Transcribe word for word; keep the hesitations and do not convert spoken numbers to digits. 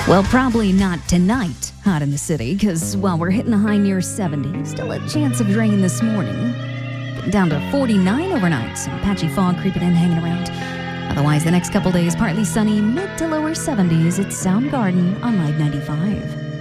Well, probably not tonight, hot in the city, because while we're hitting a high near seventy, still a chance of rain this morning. Getting down to forty-nine overnight, some patchy fog creeping in, hanging around. Otherwise, the next couple days, partly sunny, mid to lower seventies at Soundgarden on Live ninety-five.